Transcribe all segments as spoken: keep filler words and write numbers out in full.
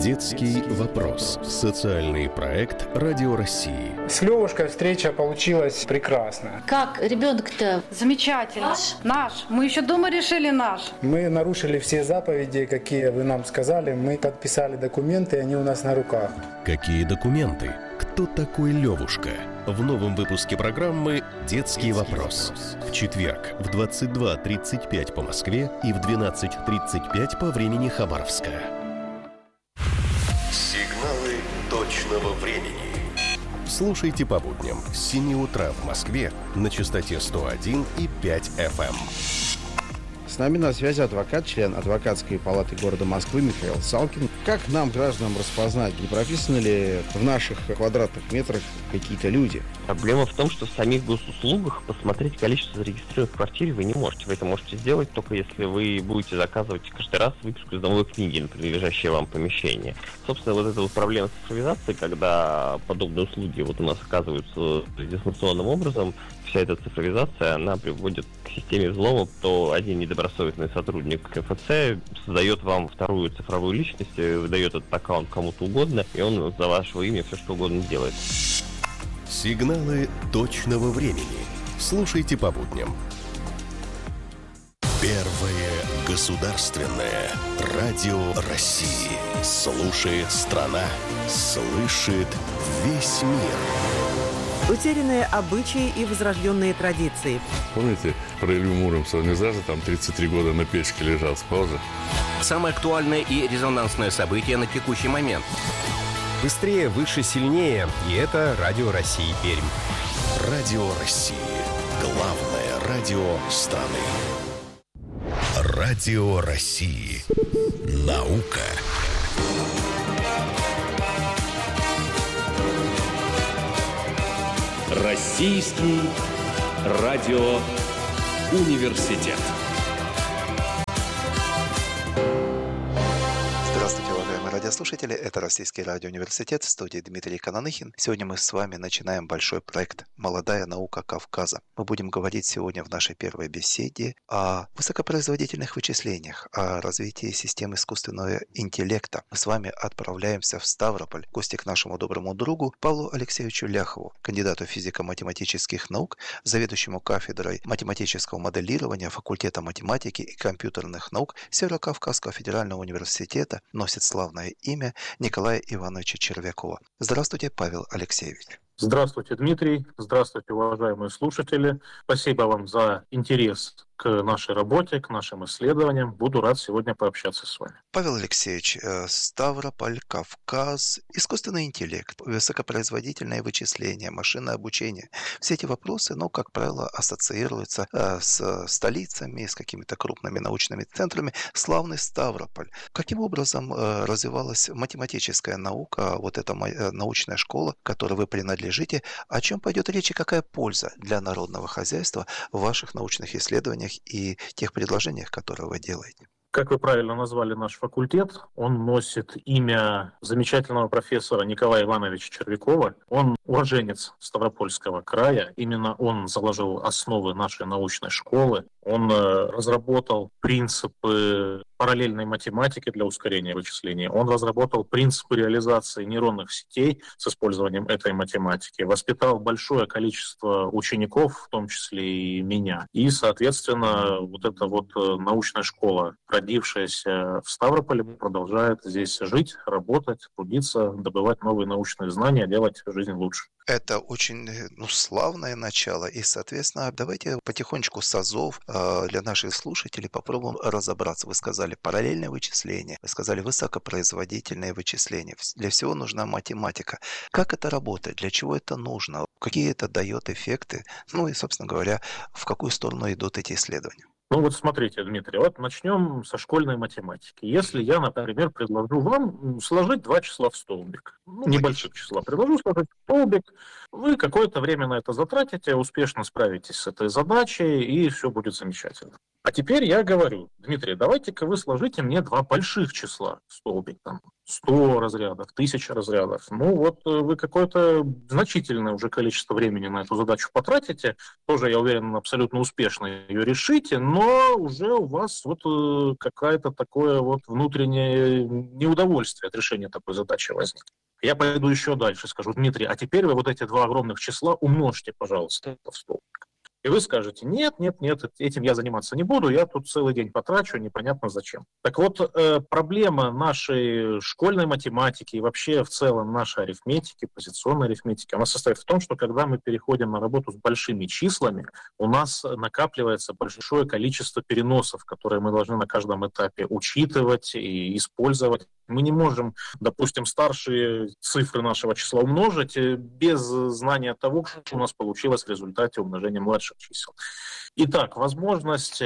Детский вопрос. Социальный проект Радио России. С Левушкой встреча получилась прекрасная. Как ребенок-то? Замечательно. Наш? Наш. Мы еще дома решили наш. Мы нарушили все заповеди, какие вы нам сказали. Мы подписали документы, они у нас на руках. Какие документы? Кто такой Левушка? В новом выпуске программы «Детский вопрос». В четверг в двадцать два тридцать пять по Москве и в двенадцать тридцать пять по времени Хабаровска. Сигналы точного времени. Слушайте по будням с семи утра в Москве на частоте сто один и пять эф эм. С нами на связи адвокат, член адвокатской палаты города Москвы Михаил Салкин. Как нам, гражданам, распознать, не прописаны ли в наших квадратных метрах какие-то люди? Проблема в том, что в самих госуслугах посмотреть количество зарегистрированных в квартире вы не можете. Вы это можете сделать только если вы будете заказывать каждый раз выписку из домовой книги на принадлежащее вам помещение. Собственно, вот эта вот проблема цифровизации, когда подобные услуги вот у нас оказываются дистанционным образом, вся эта цифровизация, она приводит к системе взлома, то один недобросовестный сотрудник ка эф цэ создает вам вторую цифровую личность, выдает этот аккаунт кому-то угодно, и он за вашего имя все что угодно делает. Сигналы точного времени. Слушайте по будням. Первое государственное радио России. Слушает страна, слышит весь мир. Утерянные обычаи и возрожденные традиции. Помните, про Илью Муромца? Он не зажил там тридцать три года на печке лежал, спал же. Самое актуальное и резонансное событие на текущий момент. Быстрее, выше, сильнее. И это Радио России Пермь. Радио России. Главное радио страны. Радио России. Наука. Российский радиоуниверситет. Здравствуйте, уважаемые радиослушатели. Это Российский радиоуниверситет, в студии Дмитрий Кананыхин. Сегодня мы с вами начинаем большой проект «Молодая наука Кавказа». Мы будем говорить сегодня в нашей первой беседе о высокопроизводительных вычислениях, о развитии систем искусственного интеллекта. Мы с вами отправляемся в Ставрополь в гости к нашему доброму другу Павлу Алексеевичу Ляхову, кандидату физико-математических наук, заведующему кафедрой математического моделирования факультета математики и компьютерных наук Северо-Кавказского федерального университета, носит славное имя Николая Ивановича Червякова. Здравствуйте, Павел Алексеевич. Здравствуйте, Дмитрий. Здравствуйте, уважаемые слушатели. Спасибо вам за интерес к нашей работе, к нашим исследованиям. Буду рад сегодня пообщаться с вами. Павел Алексеевич, Ставрополь, Кавказ, искусственный интеллект, высокопроизводительное вычисление, машинное обучение. Все эти вопросы, ну, как правило, ассоциируются с столицами, с какими-то крупными научными центрами. Славный Ставрополь. Каким образом развивалась математическая наука, вот эта научная школа, к которой вы принадлежите? О чем пойдет речь и какая польза для народного хозяйства в ваших научных исследованиях и тех предложениях, которые вы делаете? Как вы правильно назвали наш факультет, он носит имя замечательного профессора Николая Ивановича Червякова. Он уроженец Ставропольского края. Именно он заложил основы нашей научной школы. Он разработал принципы параллельной математики для ускорения вычислений. Он разработал принципы реализации нейронных сетей с использованием этой математики. Воспитал большое количество учеников, в том числе и меня. И, соответственно, вот эта вот научная школа, родившаяся в Ставрополе, продолжает здесь жить, работать, трудиться, добывать новые научные знания, делать жизнь лучше. Это очень, ну, славное начало. И, соответственно, давайте потихонечку с азов э, для наших слушателей попробуем разобраться. Вы сказали параллельное вычисление, вы сказали высокопроизводительное вычисление. Для всего нужна математика. Как это работает? Для чего это нужно? Какие это дает эффекты? Ну и, собственно говоря, в какую сторону идут эти исследования? Ну вот смотрите, Дмитрий, вот начнем со школьной математики. Если я, например, предложу вам сложить два числа в столбик, ну, небольших числа, предложу сложить в столбик, вы какое-то время на это затратите, успешно справитесь с этой задачей, и все будет замечательно. А теперь я говорю: Дмитрий, давайте-ка вы сложите мне два больших числа, столбик, там, сто разрядов, тысяча разрядов. Ну вот вы какое-то значительное уже количество времени на эту задачу потратите, тоже, я уверен, абсолютно успешно ее решите, но уже у вас вот какое-то такое вот внутреннее неудовольствие от решения такой задачи возникнет. Я пойду еще дальше, скажу: Дмитрий, а теперь вы вот эти два огромных числа умножьте, пожалуйста, в столбик. И вы скажете: нет, нет, нет, этим я заниматься не буду, я тут целый день потрачу, непонятно зачем. Так вот, э, проблема нашей школьной математики и вообще в целом нашей арифметики, позиционной арифметики, она состоит в том, что когда мы переходим на работу с большими числами, у нас накапливается большое количество переносов, которые мы должны на каждом этапе учитывать и использовать. Мы не можем, допустим, старшие цифры нашего числа умножить без знания того, что у нас получилось в результате умножения младших чисел. Итак, возможность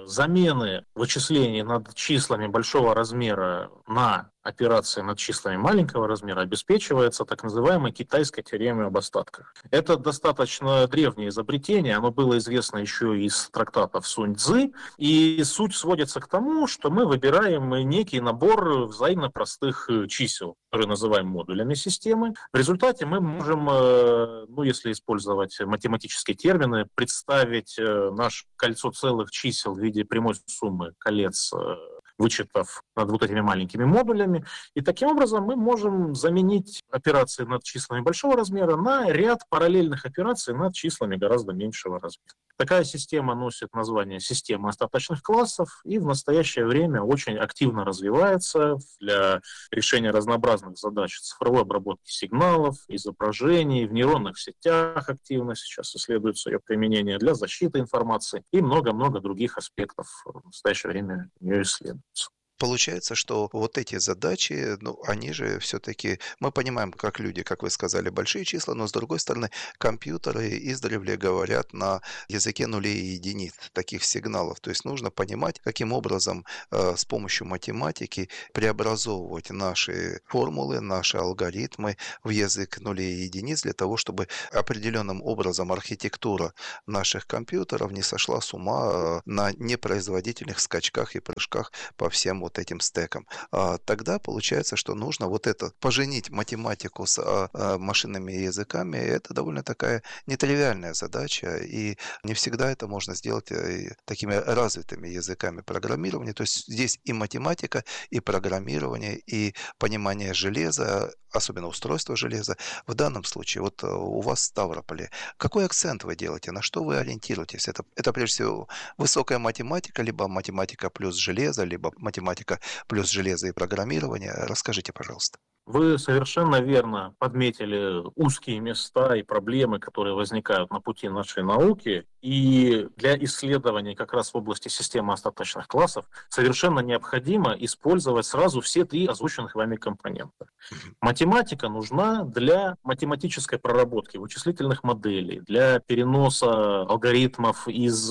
замены вычислений над числами большого размера на операции над числами маленького размера обеспечивается так называемой китайской теоремой об остатках. Это достаточно древнее изобретение, оно было известно еще из трактатов Сунь Цзы, и суть сводится к тому, что мы выбираем некий набор взаимно простых чисел, которые называем модулями системы. В результате мы можем, ну, если использовать математические термины, представить наше кольцо целых чисел в виде прямой суммы колец, вычитав над вот этими маленькими модулями. И таким образом мы можем заменить операции над числами большого размера на ряд параллельных операций над числами гораздо меньшего размера. Такая система носит название системы остаточных классов и в настоящее время очень активно развивается для решения разнообразных задач цифровой обработки сигналов, изображений, в нейронных сетях активно сейчас исследуется ее применение для защиты информации и много-много других аспектов в настоящее время ее исследуются. Получается, что вот эти задачи, ну, они же все-таки, мы понимаем, как люди, как вы сказали, большие числа, но с другой стороны, компьютеры издревле говорят на языке нулей и единиц, таких сигналов. То есть нужно понимать, каким образом э, с помощью математики преобразовывать наши формулы, наши алгоритмы в язык нулей и единиц для того, чтобы определенным образом архитектура наших компьютеров не сошла с ума э, на непроизводительных скачках и прыжках по всем вот этим стекам. А, тогда получается, что нужно вот это, поженить математику с а, а, машинными языками, это довольно такая нетривиальная задача, и не всегда это можно сделать и такими развитыми языками программирования. То есть здесь и математика, и программирование, и понимание железа, особенно устройство железа. В данном случае, вот у вас в Ставрополе, какой акцент вы делаете, на что вы ориентируетесь? Это, это прежде всего высокая математика, либо математика плюс железо, либо математика плюс железо и программирование. Расскажите, пожалуйста. Вы совершенно верно подметили узкие места и проблемы, которые возникают на пути нашей науки. И для исследований как раз в области системы остаточных классов совершенно необходимо использовать сразу все три озвученных вами компонента. Математика нужна для математической проработки вычислительных моделей, для переноса алгоритмов из,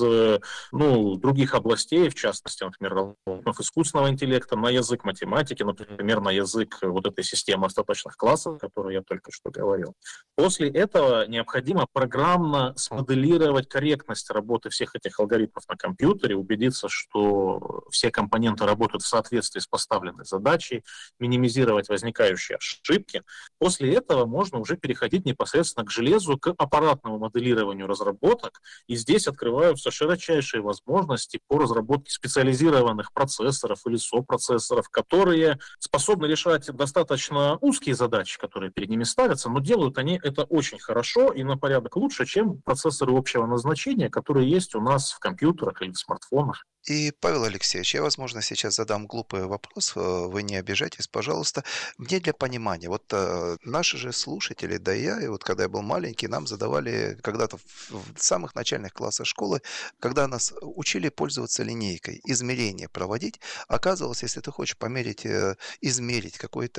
ну, других областей, в частности, например, алгоритмов искусственного интеллекта на язык математики, например, на язык вот этой системы система остаточных классов, о которой я только что говорил. После этого необходимо программно смоделировать корректность работы всех этих алгоритмов на компьютере, убедиться, что все компоненты работают в соответствии с поставленной задачей, минимизировать возникающие ошибки. После этого можно уже переходить непосредственно к железу, к аппаратному моделированию разработок, и здесь открываются широчайшие возможности по разработке специализированных процессоров или сопроцессоров, которые способны решать достаточно узкие задачи, которые перед ними ставятся, но делают они это очень хорошо и на порядок лучше, чем процессоры общего назначения, которые есть у нас в компьютерах или в смартфонах. И, Павел Алексеевич, я, возможно, сейчас задам глупый вопрос, вы не обижайтесь, пожалуйста. Мне для понимания, вот э, наши же слушатели, да и я, и вот когда я был маленький, нам задавали когда-то в, в самых начальных классах школы, когда нас учили пользоваться линейкой, измерения проводить, оказывалось, если ты хочешь померить, э, измерить какой-то объект,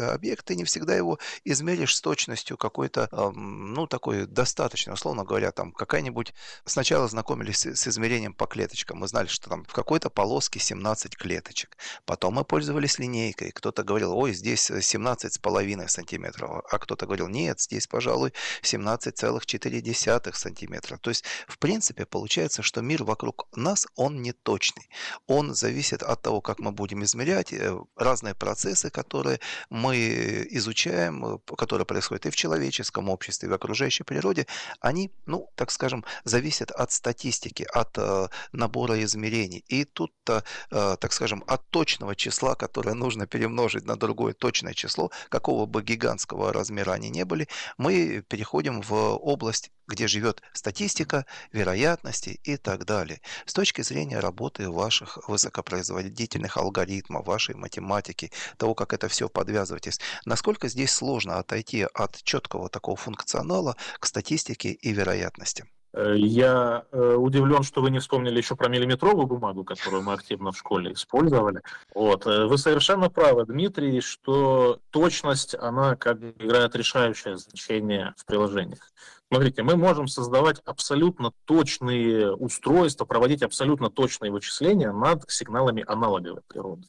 ты не всегда его измеришь с точностью какой-то, ну, такой достаточно, условно говоря, там какая-нибудь... Сначала знакомились с, с измерением по клеточкам. Мы знали, что там в какой-то полоске семнадцать клеточек. Потом мы пользовались линейкой. Кто-то говорил, ой, здесь семнадцать с половиной сантиметров. А кто-то говорил, нет, здесь, пожалуй, семнадцать целых четыре десятых сантиметра. То есть, в принципе, получается, что мир вокруг нас, он не точный. Он зависит от того, как мы будем измерять разные процессы, которые мы изучаем, которые происходят и в человеческом обществе, и в окружающей природе. Они, ну, так скажем, зависят от статистики, от э, набора измерений. И тут, э, так скажем, от точного числа, которое нужно перемножить на другое точное число, какого бы гигантского размера они не были, мы переходим в область, где живет статистика, вероятности и так далее. С точки зрения работы ваших высокопроизводительных алгоритмов, вашей математики, того, как это все подвязываетесь, насколько здесь сложно отойти от четкого такого функционала к статистике и вероятности? Я э, удивлен, что вы не вспомнили еще про миллиметровую бумагу, которую мы активно в школе использовали. Вот. Вы совершенно правы, Дмитрий, что точность, она как бы играет решающее значение в приложениях. Смотрите, мы можем создавать абсолютно точные устройства, проводить абсолютно точные вычисления над сигналами аналоговой природы.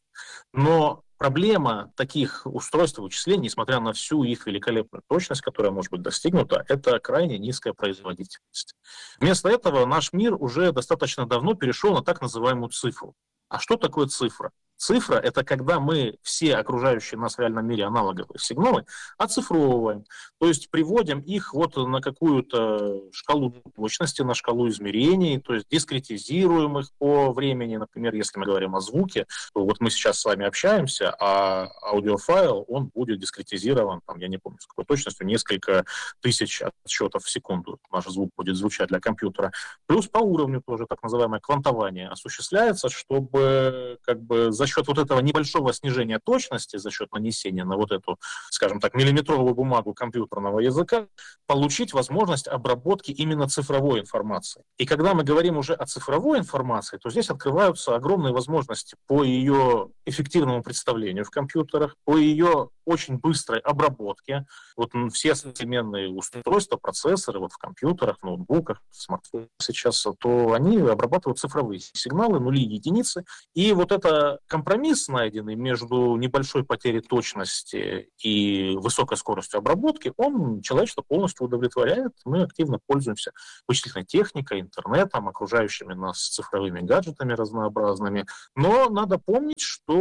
Но проблема таких устройств и вычислений, несмотря на всю их великолепную точность, которая может быть достигнута, это крайне низкая производительность. Вместо этого наш мир уже достаточно давно перешел на так называемую цифру. А что такое цифра? Цифра — это когда мы все окружающие нас в реальном мире аналоговые сигналы оцифровываем, то есть приводим их вот на какую-то шкалу точности, на шкалу измерений, то есть дискретизируем их по времени. Например, если мы говорим о звуке, то вот мы сейчас с вами общаемся, а аудиофайл, он будет дискретизирован, там, я не помню, с какой точностью, несколько тысяч отсчетов в секунду наш звук будет звучать для компьютера. Плюс по уровню тоже так называемое квантование осуществляется, чтобы как бы за счет вот этого небольшого снижения точности, за счет нанесения на вот эту, скажем так, миллиметровую бумагу компьютерного языка, получить возможность обработки именно цифровой информации. И когда мы говорим уже о цифровой информации, то здесь открываются огромные возможности по ее эффективному представлению в компьютерах, по ее очень быстрой обработке. Вот все современные устройства, процессоры вот в компьютерах, в ноутбуках, в смартфонах сейчас, то они обрабатывают цифровые сигналы, нули и единицы. И вот это компромисс, найденный между небольшой потерей точности и высокой скоростью обработки, он человечество полностью удовлетворяет. Мы активно пользуемся вычислительной техникой, интернетом, окружающими нас цифровыми гаджетами разнообразными. Но надо помнить,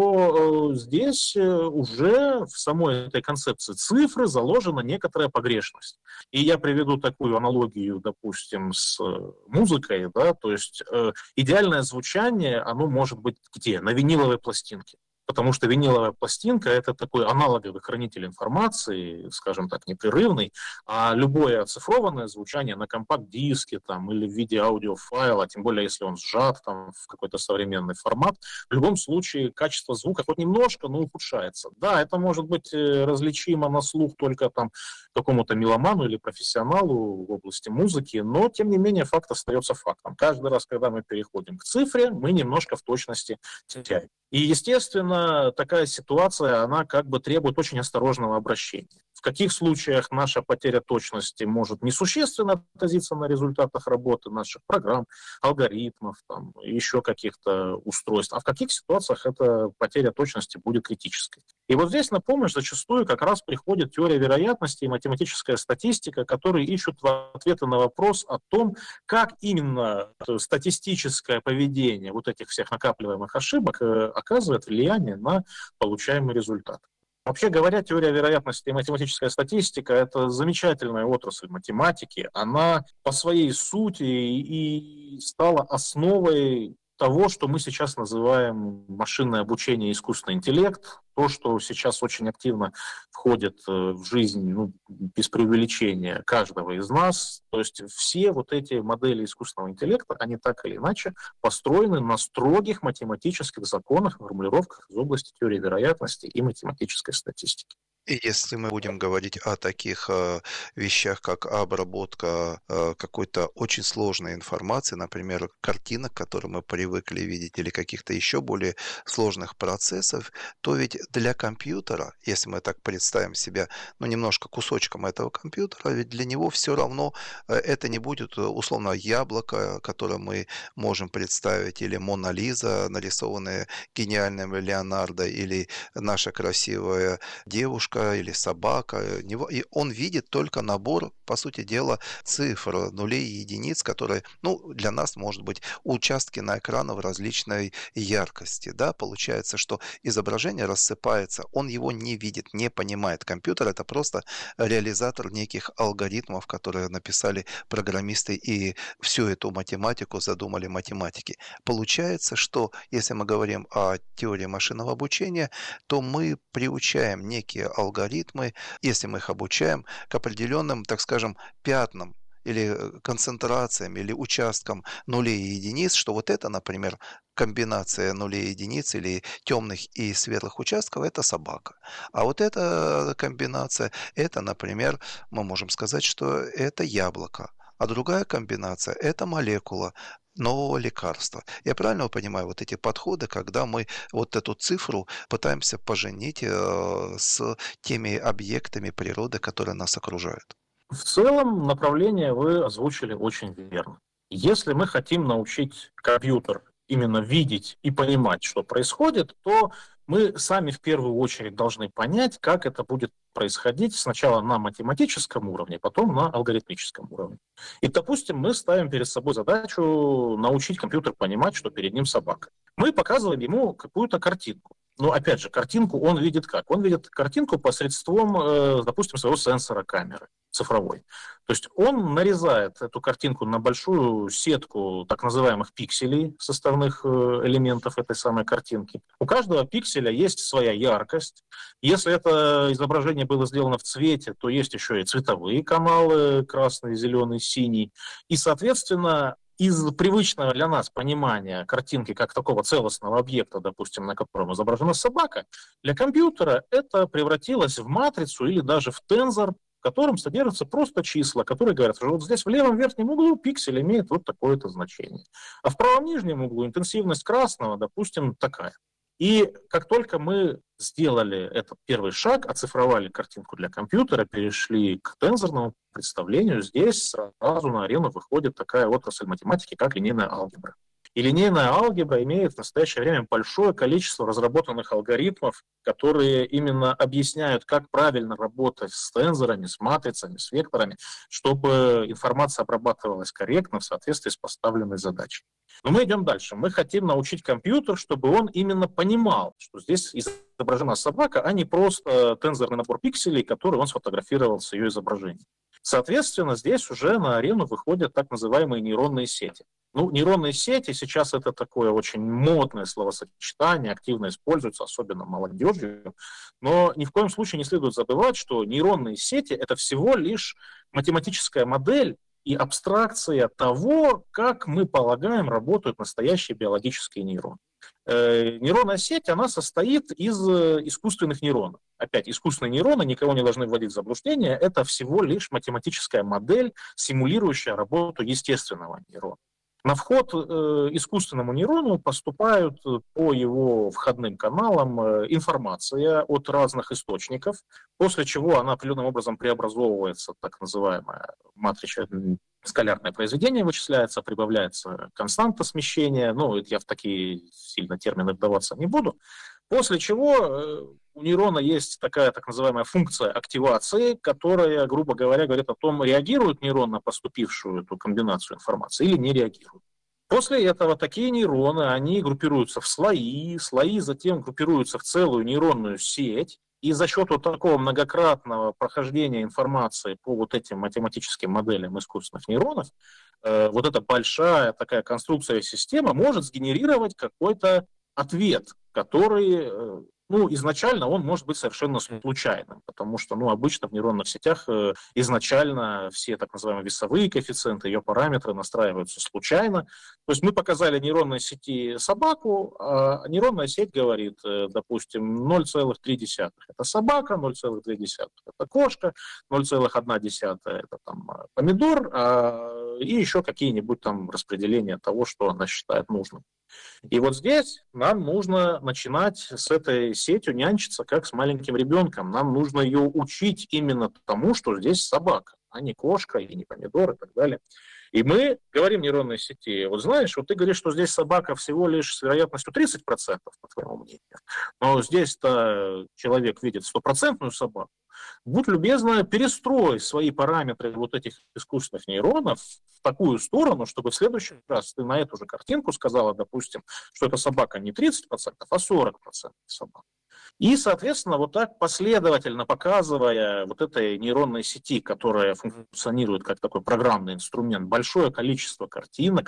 что э, здесь уже в самой этой концепции цифры заложена некоторая погрешность. И я приведу такую аналогию, допустим, с музыкой, да, то есть э, идеальное звучание, оно может быть где? На виниловой пластинке. Потому что виниловая пластинка — это такой аналоговый хранитель информации, скажем так, непрерывный, а любое оцифрованное звучание на компакт-диске там, или в виде аудиофайла, тем более если он сжат там, в какой-то современный формат, в любом случае качество звука хоть немножко, но ухудшается. Да, это может быть различимо на слух только там какому-то меломану или профессионалу в области музыки, но, тем не менее, факт остается фактом. Каждый раз, когда мы переходим к цифре, мы немножко в точности теряем. И, естественно, такая ситуация, она как бы требует очень осторожного обращения. В каких случаях наша потеря точности может несущественно отразиться на результатах работы наших программ, алгоритмов, там, еще каких-то устройств, а в каких ситуациях эта потеря точности будет критической. И вот здесь на помощь зачастую как раз приходит теория вероятности и математическая статистика, которые ищут ответы на вопрос о том, как именно статистическое поведение вот этих всех накапливаемых ошибок оказывает влияние на получаемый результат. Вообще говоря, теория вероятности и математическая статистика — это замечательная отрасль математики. Она по своей сути и стала основой того, что мы сейчас называем машинное обучение и искусственный интеллект, то, что сейчас очень активно входит в жизнь, ну, без преувеличения, каждого из нас. То есть все вот эти модели искусственного интеллекта, они так или иначе построены на строгих математических законах, формулировках из области теории вероятности и математической статистики. И если мы будем говорить о таких э, вещах, как обработка э, какой-то очень сложной информации, например, картинок, которые мы привыкли видеть, или каких-то еще более сложных процессов, то ведь для компьютера, если мы так представим себя, ну, немножко кусочком этого компьютера, ведь для него все равно э, это не будет, э, условно, яблоко, которое мы можем представить, или Мона Лиза, нарисованная гениальным Леонардо, или наша красивая девушка, или собака, и он видит только набор, по сути дела, цифр, нулей и единиц, которые, ну, для нас, может быть, участки на экранах различной яркости, да, получается, что изображение рассыпается, он его не видит, не понимает. Компьютер — это просто реализатор неких алгоритмов, которые написали программисты и всю эту математику задумали математики. Получается, что если мы говорим о теории машинного обучения, то мы приучаем некие алгоритмы, если мы их обучаем, к определенным, так скажем, пятнам или концентрациям, или участкам нулей и единиц, что вот это, например, комбинация нулей и единиц или темных и светлых участков — это собака. А вот эта комбинация, это, например, мы можем сказать, что это яблоко. А другая комбинация — это молекула нового лекарства. Я правильно понимаю вот эти подходы, когда мы вот эту цифру пытаемся поженить э, с теми объектами природы, которые нас окружают? В целом направление вы озвучили очень верно. Если мы хотим научить компьютер именно видеть и понимать, что происходит, то мы сами в первую очередь должны понять, как это будет происходить сначала на математическом уровне, потом на алгоритмическом уровне. И, допустим, мы ставим перед собой задачу научить компьютер понимать, что перед ним собака. Мы показываем ему какую-то картинку. Но, опять же, картинку он видит как? Он видит картинку посредством, допустим, своего сенсора камеры цифровой. То есть он нарезает эту картинку на большую сетку так называемых пикселей, составных элементов этой самой картинки. У каждого пикселя есть своя яркость. Если это изображение было сделано в цвете, то есть еще и цветовые каналы, красный, зеленый, синий. И, соответственно, из привычного для нас понимания картинки как такого целостного объекта, допустим, на котором изображена собака, для компьютера это превратилось в матрицу или даже в тензор, в котором содержатся просто числа, которые говорят, что вот здесь в левом верхнем углу пиксель имеет вот такое-то значение, а в правом нижнем углу интенсивность красного, допустим, такая. И как только мы сделали этот первый шаг, оцифровали картинку для компьютера, перешли к тензорному представлению, здесь сразу на арену выходит такая отрасль математики, как линейная алгебра. И линейная алгебра имеет в настоящее время большое количество разработанных алгоритмов, которые именно объясняют, как правильно работать с тензорами, с матрицами, с векторами, чтобы информация обрабатывалась корректно в соответствии с поставленной задачей. Но мы идем дальше. Мы хотим научить компьютер, чтобы он именно понимал, что здесь изображена собака, а не просто тензорный набор пикселей, который он сфотографировал с ее изображением. Соответственно, здесь уже на арену выходят так называемые нейронные сети. Ну, нейронные сети сейчас это такое очень модное словосочетание, активно используется, особенно молодежью. Но ни в коем случае не следует забывать, что нейронные сети — это всего лишь математическая модель и абстракция того, как мы полагаем, работают настоящие биологические нейроны. Э, нейронная сеть, она состоит из искусственных нейронов. Опять, искусственные нейроны никого не должны вводить в заблуждение, это всего лишь математическая модель, симулирующая работу естественного нейрона. На вход э, искусственному нейрону поступают по его входным каналам э, информация от разных источников, после чего она определенным образом преобразовывается, так называемое матричное скалярное произведение вычисляется, прибавляется константа смещения, ну, я в такие сильно термины вдаваться не буду, после чего э, у нейрона есть такая так называемая функция активации, которая, грубо говоря, говорит о том, реагирует нейрон на поступившую эту комбинацию информации или не реагирует. После этого такие нейроны, они группируются в слои, слои затем группируются в целую нейронную сеть, и за счет вот такого многократного прохождения информации по вот этим математическим моделям искусственных нейронов, э, вот эта большая такая конструкция системы может сгенерировать какой-то ответ, который Ну, изначально он может быть совершенно случайным, потому что, ну, обычно в нейронных сетях э, изначально все так называемые весовые коэффициенты, ее параметры настраиваются случайно. То есть мы показали нейронной сети собаку, а нейронная сеть говорит, э, допустим, ноль целых три десятых это собака, ноль целых две десятых это кошка, ноль целых одна десятая это там помидор, а, и еще какие-нибудь там распределения того, что она считает нужным. И вот здесь нам нужно начинать с этой сетью нянчиться, как с маленьким ребенком. Нам нужно ее учить именно тому, что здесь собака, а не кошка и не помидор и так далее. И мы говорим нейронной сети, вот знаешь, вот ты говоришь, что здесь собака всего лишь с вероятностью тридцать процентов, по твоему мнению, но здесь-то человек видит стопроцентную собаку. Будь любезна, перестрой свои параметры вот этих искусственных нейронов в такую сторону, чтобы в следующий раз ты на эту же картинку сказала, допустим, что эта собака не тридцать процентов, а сорок процентов собак. И, соответственно, вот так последовательно показывая вот этой нейронной сети, которая функционирует как такой программный инструмент, большое количество картинок,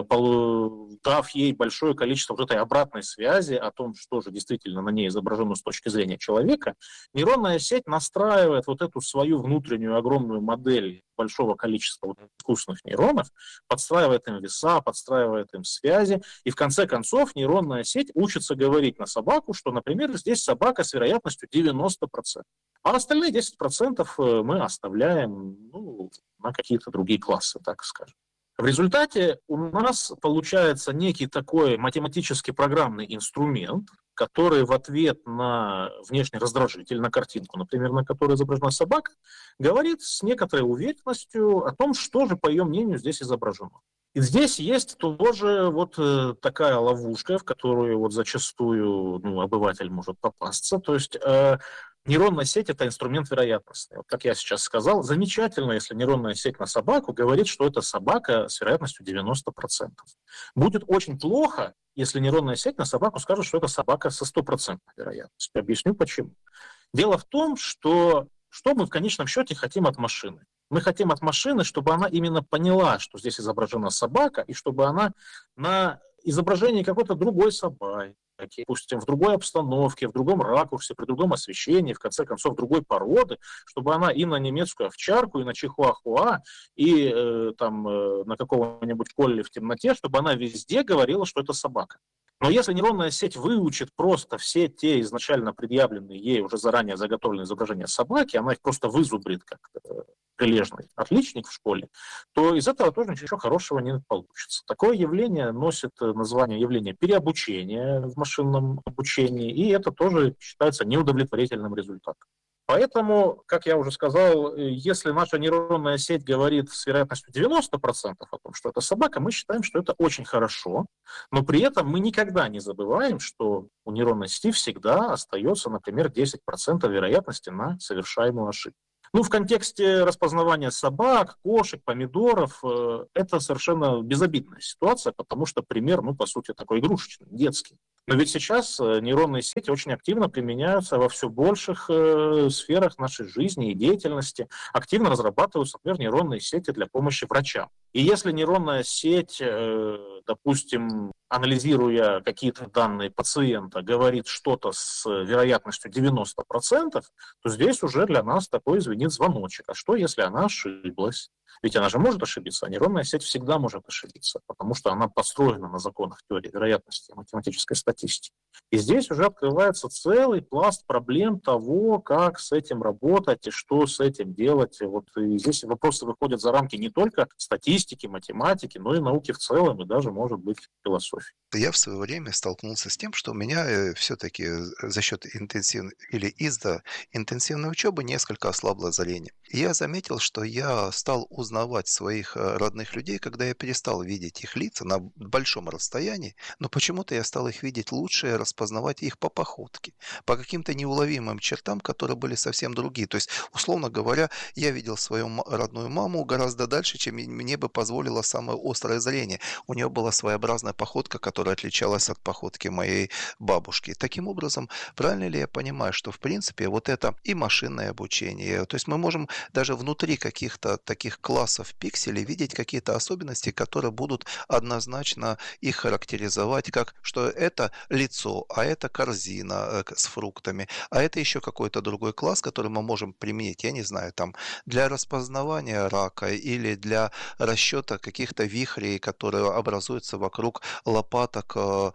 дав ей большое количество вот этой обратной связи о том, что же действительно на ней изображено с точки зрения человека, нейронная сеть настраивает вот эту свою внутреннюю огромную модель большого количества вот искусственных нейронов, подстраивает им веса, подстраивает им связи, и в конце концов нейронная сеть учится говорить на собаку, что, например, здесь собака с вероятностью девяносто процентов, а остальные десять процентов мы оставляем ну, на какие-то другие классы, так скажем. В результате у нас получается некий такой математический программный инструмент, который в ответ на внешний раздражитель, на картинку, например, на которой изображена собака, говорит с некоторой уверенностью о том, что же, по ее мнению, здесь изображено. И здесь есть тоже вот такая ловушка, в которую вот зачастую ну, обыватель может попасться. То есть э, нейронная сеть – это инструмент вероятностный. Вот как я сейчас сказал, замечательно, если нейронная сеть на собаку говорит, что это собака с вероятностью девяносто процентов. Будет очень плохо, если нейронная сеть на собаку скажет, что это собака со стопроцентной вероятностью. Объясню почему. Дело в том, что что мы в конечном счете хотим от машины. Мы хотим от машины, чтобы она именно поняла, что здесь изображена собака, и чтобы она на изображении какой-то другой собаки, допустим, в другой обстановке, в другом ракурсе, при другом освещении, в конце концов, другой породы, чтобы она и на немецкую овчарку, и на чихуахуа, и э, там, э, на какого-нибудь колли в темноте, чтобы она везде говорила, что это собака. Но если нейронная сеть выучит просто все те изначально предъявленные ей уже заранее заготовленные изображения собаки, она их просто вызубрит как прилежный отличник в школе, то из этого тоже ничего хорошего не получится. Такое явление носит название явления переобучения в машинном обучении, и это тоже считается неудовлетворительным результатом. Поэтому, как я уже сказал, если наша нейронная сеть говорит с вероятностью девяносто процентов о том, что это собака, мы считаем, что это очень хорошо, но при этом мы никогда не забываем, что у нейронной сети всегда остается, например, десять процентов вероятности на совершаемую ошибку. Ну, в контексте распознавания собак, кошек, помидоров, э, это совершенно безобидная ситуация, потому что пример, ну, по сути, такой игрушечный, детский. Но ведь сейчас нейронные сети очень активно применяются во все больших э, сферах нашей жизни и деятельности. Активно разрабатываются, например, нейронные сети для помощи врачам. И если нейронная сеть, э, допустим, анализируя какие-то данные пациента, говорит что-то с вероятностью девяносто процентов, то здесь уже для нас такой звенит звоночек. А что, если она ошиблась? Ведь она же может ошибиться, а нейронная сеть всегда может ошибиться, потому что она построена на законах теории вероятности, математической статистики. И здесь уже открывается целый пласт проблем того, как с этим работать и что с этим делать. Вот и здесь вопросы выходят за рамки не только статистики, математики, но и науки в целом, и даже, может быть, философии. Я в свое время столкнулся с тем, что у меня все-таки за счет интенсивной или из-за интенсивной учебы несколько ослабло зрение. И я заметил, что я стал узнавать своих родных людей, когда я перестал видеть их лица на большом расстоянии, но почему-то я стал их видеть лучше, распознавать их по походке, по каким-то неуловимым чертам, которые были совсем другие. То есть, условно говоря, я видел свою родную маму гораздо дальше, чем мне бы позволило самое острое зрение. У нее была своеобразная походка, которая отличалась от походки моей бабушки. Таким образом, правильно ли я понимаю, что в принципе вот это и машинное обучение, то есть мы можем даже внутри каких-то таких классов пикселей видеть какие-то особенности, которые будут однозначно их характеризовать как, что это лицо, а это корзина с фруктами, а это еще какой-то другой класс, который мы можем применить, я не знаю, там для распознавания рака или для расчета каких-то вихрей, которые образуются вокруг лопаток в,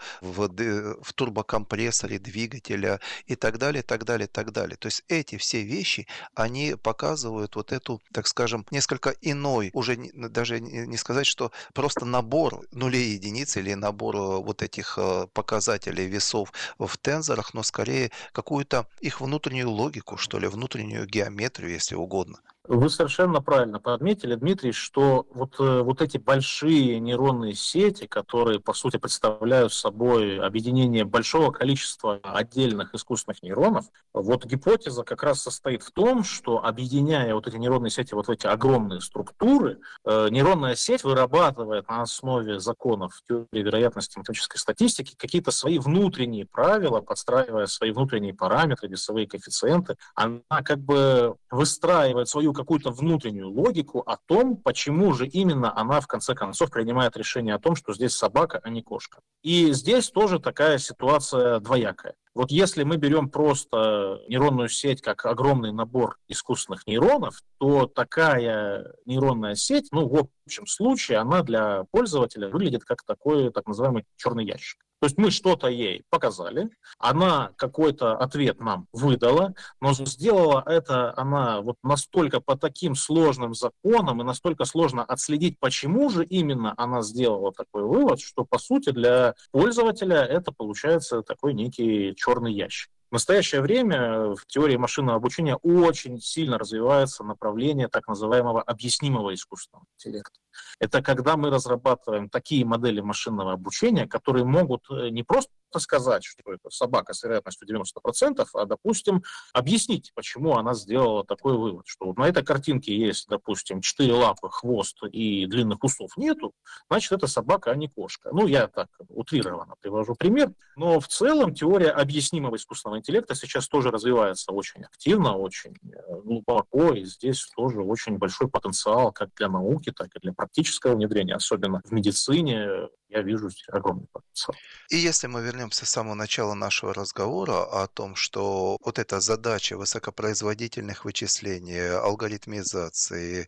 в турбокомпрессоре двигателя и так далее, так далее, так далее. То есть эти все вещи, они показывают вот эту, так скажем, несколько иной, уже даже не сказать, что просто набор нулей и единиц или набор вот этих показателей весов в тензорах, но скорее какую-то их внутреннюю логику, что ли, внутреннюю геометрию, если угодно. Вы совершенно правильно подметили, Дмитрий, что вот, вот эти большие нейронные сети, которые, по сути, представляют собой объединение большого количества отдельных искусственных нейронов, вот гипотеза как раз состоит в том, что, объединяя вот эти нейронные сети вот в эти огромные структуры, э, нейронная сеть вырабатывает на основе законов теории вероятности математической статистики какие-то свои внутренние правила, подстраивая свои внутренние параметры, весовые коэффициенты. Она как бы выстраивает свою какую-то внутреннюю логику о том, почему же именно она в конце концов принимает решение о том, что здесь собака, а не кошка. И здесь тоже такая ситуация двоякая. Вот если мы берем просто нейронную сеть как огромный набор искусственных нейронов, то такая нейронная сеть, ну, в общем случае, она для пользователя выглядит как такой так называемый черный ящик. То есть мы что-то ей показали, она какой-то ответ нам выдала, но сделала это она вот настолько по таким сложным законам и настолько сложно отследить, почему же именно она сделала такой вывод, что по сути для пользователя это получается такой некий черный ящик. В настоящее время в теории машинного обучения очень сильно развивается направление так называемого объяснимого искусственного интеллекта. Это когда мы разрабатываем такие модели машинного обучения, которые могут не просто сказать, что это собака с вероятностью девяносто процентов, а, допустим, объяснить, почему она сделала такой вывод, что вот на этой картинке есть, допустим, четыре лапы, хвост и длинных усов нету, значит, это собака, а не кошка. Ну, я так утрированно привожу пример, но в целом теория объяснимого искусственного интеллекта сейчас тоже развивается очень активно, очень глубоко, и здесь тоже очень большой потенциал как для науки, так и для практического внедрения, особенно в медицине. Я вижу здесь огромный потенциал. И если мы вернемся с самого начала нашего разговора о том, что вот эта задача высокопроизводительных вычислений, алгоритмизации,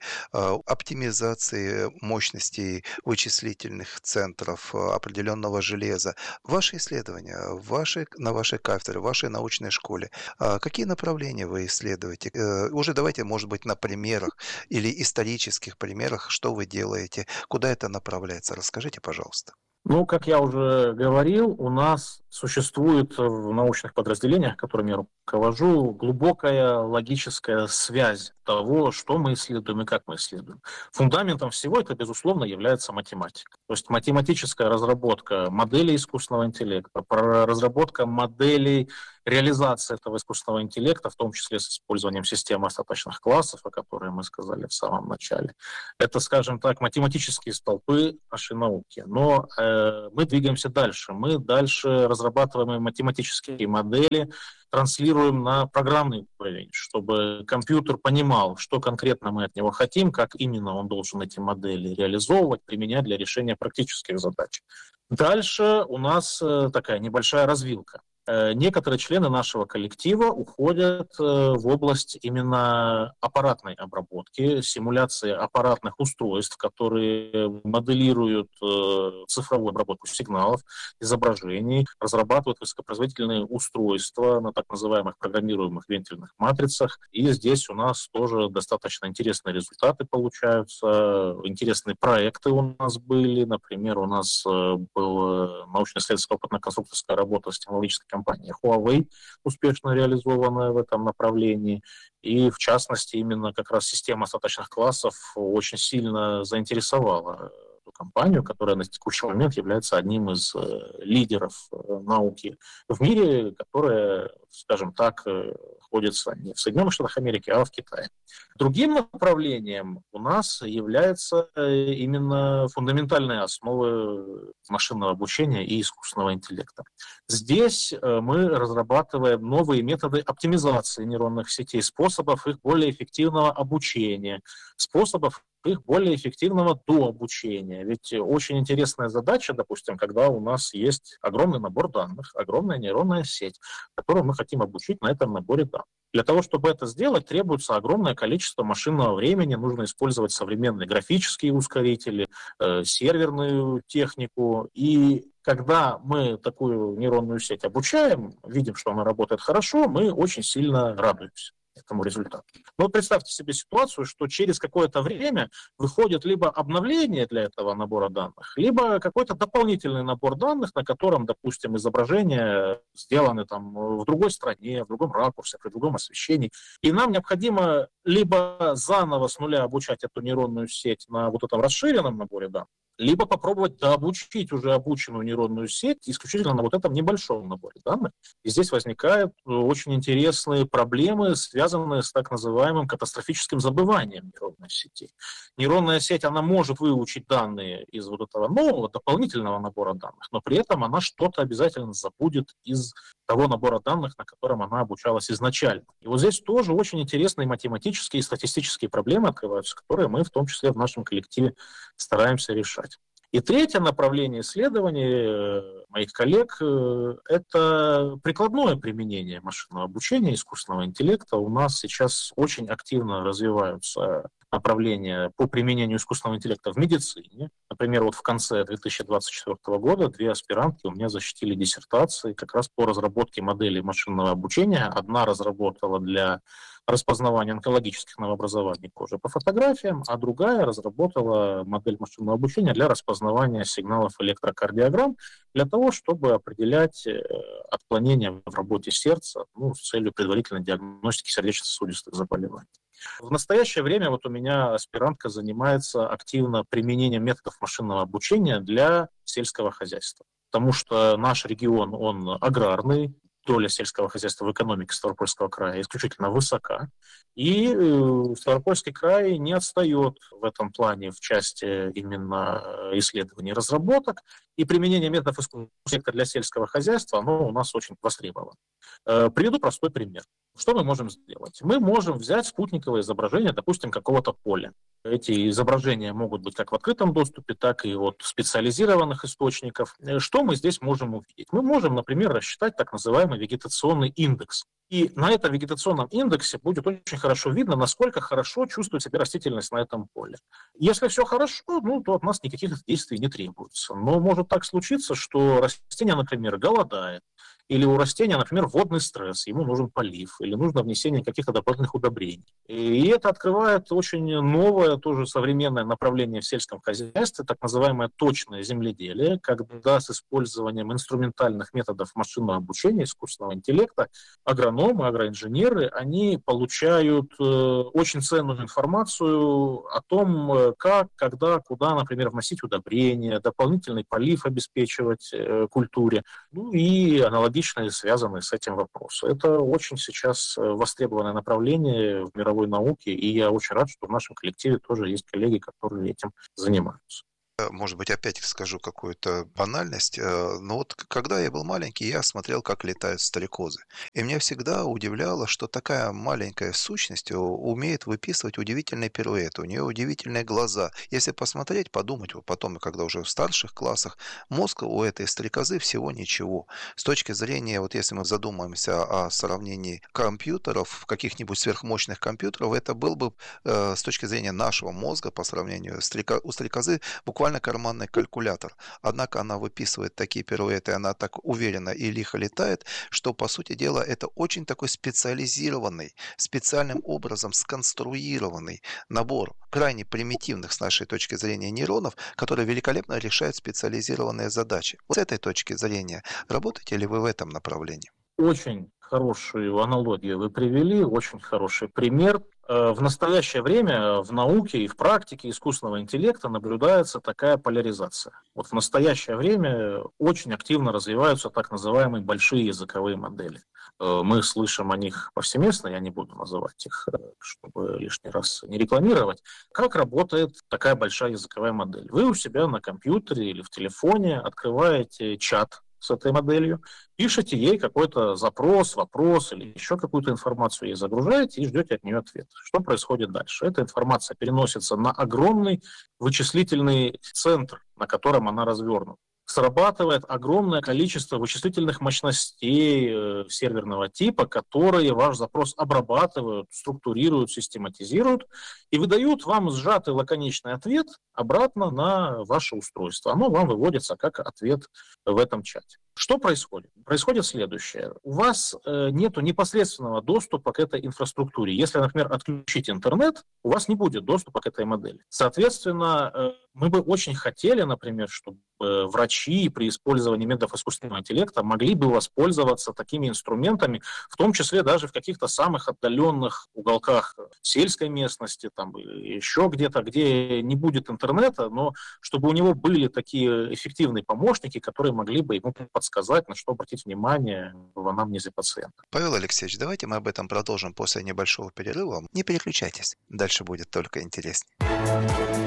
оптимизации мощностей вычислительных центров определенного железа, ваши исследования, ваши, на вашей кафедре, в вашей научной школе, какие направления вы исследуете? Уже давайте, может быть, на примерах или исторических примерах, что вы делаете, куда это направляется. Расскажите, пожалуйста. Ну, как я уже говорил, у нас существует в научных подразделениях, которыми я руковожу, глубокая логическая связь того, что мы исследуем и как мы исследуем. Фундаментом всего это, безусловно, является математика. То есть математическая разработка моделей искусственного интеллекта, разработка моделей реализации этого искусственного интеллекта, в том числе с использованием системы остаточных классов, о которой мы сказали в самом начале. Это, скажем так, математические столпы нашей науки. Но э, мы двигаемся дальше. Мы дальше разрабатываем математические модели, транслируем на программный уровень, чтобы компьютер понимал, что конкретно мы от него хотим, как именно он должен эти модели реализовывать, применять для решения практических задач. Дальше у нас э, такая небольшая развилка. Некоторые члены нашего коллектива уходят в область именно аппаратной обработки, симуляции аппаратных устройств, которые моделируют цифровую обработку сигналов, изображений, разрабатывают высокопроизводительные устройства на так называемых программируемых вентильных матрицах. И здесь у нас тоже достаточно интересные результаты получаются, интересные проекты у нас были. Например, у нас была научно-исследовательская опытно-конструкторская работа с технологической компания Huawei, успешно реализованная в этом направлении. И, в частности, именно как раз система остаточных классов очень сильно заинтересовала эту компанию, которая на текущий момент является одним из лидеров науки в мире, которая, скажем так, находится не в Соединенных Штатах Америки, а в Китае. Другим направлением у нас является именно фундаментальные основы машинного обучения и искусственного интеллекта. Здесь мы разрабатываем новые методы оптимизации нейронных сетей, способов их более эффективного обучения, способов их более эффективного дообучения. Ведь очень интересная задача, допустим, когда у нас есть огромный набор данных, огромная нейронная сеть, которую мы хотим обучить на этом наборе данных. Для того, чтобы это сделать, требуется огромное количество машинного времени, нужно использовать современные графические ускорители, э, серверную технику. И когда мы такую нейронную сеть обучаем, видим, что она работает хорошо, мы очень сильно радуемся этому результату. Но вот представьте себе ситуацию, что через какое-то время выходит либо обновление для этого набора данных, либо какой-то дополнительный набор данных, на котором, допустим, изображения сделаны там в другой стране, в другом ракурсе, при другом освещении. И нам необходимо либо заново с нуля обучать эту нейронную сеть на вот этом расширенном наборе данных, либо попробовать дообучить уже обученную нейронную сеть исключительно на вот этом небольшом наборе данных. И здесь возникают очень интересные проблемы, связанные с так называемым катастрофическим забыванием нейронной сети. Нейронная сеть, она может выучить данные из вот этого нового, дополнительного набора данных, но при этом она что-то обязательно забудет из того набора данных, на котором она обучалась изначально. И вот здесь тоже очень интересные математические и статистические проблемы открываются, которые мы в том числе в нашем коллективе стараемся решать. И третье направление исследований моих коллег – это прикладное применение машинного обучения, искусственного интеллекта. У нас сейчас очень активно развиваются направления по применению искусственного интеллекта в медицине. Например, вот в конце две тысячи двадцать четвёртого года две аспирантки у меня защитили диссертации как раз по разработке моделей машинного обучения. Одна разработала для распознавания онкологических новообразований кожи по фотографиям, а другая разработала модель машинного обучения для распознавания сигналов электрокардиограмм для того, чтобы определять отклонения в работе сердца, ну, с целью предварительной диагностики сердечно-сосудистых заболеваний. В настоящее время вот у меня аспирантка занимается активно применением методов машинного обучения для сельского хозяйства, потому что наш регион, он аграрный, доля сельского хозяйства в экономике Ставропольского края исключительно высока, и э, Ставропольский край не отстает в этом плане в части именно исследований и разработок, и применение методов искусственного интеллекта для сельского хозяйства, оно у нас очень востребовано. Э, приведу простой пример. Что мы можем сделать? Мы можем взять спутниковое изображение, допустим, какого-то поля. Эти изображения могут быть как в открытом доступе, так и от специализированных источников. Что мы здесь можем увидеть? Мы можем, например, рассчитать так называемый вегетационный индекс. И на этом вегетационном индексе будет очень хорошо видно, насколько хорошо чувствует себя растительность на этом поле. Если все хорошо, ну, то от нас никаких действий не требуется. Но может так случиться, что растение, например, голодает, или у растения, например, водный стресс, ему нужен полив, или нужно внесение каких-то дополнительных удобрений. И это открывает очень новое, тоже современное направление в сельском хозяйстве, так называемое точное земледелие, когда с использованием инструментальных методов машинного обучения, искусственного интеллекта, агрономы, агроинженеры, они получают э, очень ценную информацию о том, как, когда, куда, например, вносить удобрения, дополнительный полив обеспечивать э, культуре, ну и аналогично связанные с этим вопросы. Это очень сейчас востребованное направление в мировой науке, и я очень рад, что в нашем коллективе тоже есть коллеги, которые этим занимаются. Может быть, опять скажу какую-то банальность, но вот когда я был маленький, я смотрел, как летают стрекозы. И меня всегда удивляло, что такая маленькая сущность умеет выписывать удивительные пируэты, у нее удивительные глаза. Если посмотреть, подумать, вот потом, когда уже в старших классах, мозг у этой стрекозы всего ничего. С точки зрения, вот если мы задумаемся о сравнении компьютеров, каких-нибудь сверхмощных компьютеров, это был бы с точки зрения нашего мозга по сравнению с стрека... у стрекозы буквально буквально карманный калькулятор. Однако она выписывает такие пируэты, она так уверенно и лихо летает, что, по сути дела, это очень такой специализированный, специальным образом сконструированный набор крайне примитивных, с нашей точки зрения, нейронов, которые великолепно решают специализированные задачи. Вот с этой точки зрения, работаете ли вы в этом направлении? Очень хорошую аналогию вы привели, очень хороший пример. В настоящее время в науке и в практике искусственного интеллекта наблюдается такая поляризация. Вот в настоящее время очень активно развиваются так называемые большие языковые модели. Мы слышим о них повсеместно, я не буду называть их, чтобы лишний раз не рекламировать. Как работает такая большая языковая модель? Вы у себя на компьютере или в телефоне открываете чат с этой моделью, пишете ей какой-то запрос, вопрос или еще какую-то информацию ей загружаете и ждете от нее ответ. Что происходит дальше? Эта информация переносится на огромный вычислительный центр, на котором она развернута. Срабатывает огромное количество вычислительных мощностей э, серверного типа, которые ваш запрос обрабатывают, структурируют, систематизируют и выдают вам сжатый лаконичный ответ обратно на ваше устройство. Оно вам выводится как ответ в этом чате. Что происходит? Происходит следующее. У вас э, нет непосредственного доступа к этой инфраструктуре. Если, например, отключить интернет, у вас не будет доступа к этой модели. Соответственно, э, мы бы очень хотели, например, чтобы э, врачи при использовании методов искусственного интеллекта могли бы воспользоваться такими инструментами, в том числе даже в каких-то самых отдаленных уголках сельской местности, там, еще где-то, где не будет интернета, но чтобы у него были такие эффективные помощники, которые могли бы ему подсказать, на что обратить внимание в анамнезе пациента. Павел Алексеевич, давайте мы об этом продолжим после небольшого перерыва. Не переключайтесь, дальше будет только интереснее.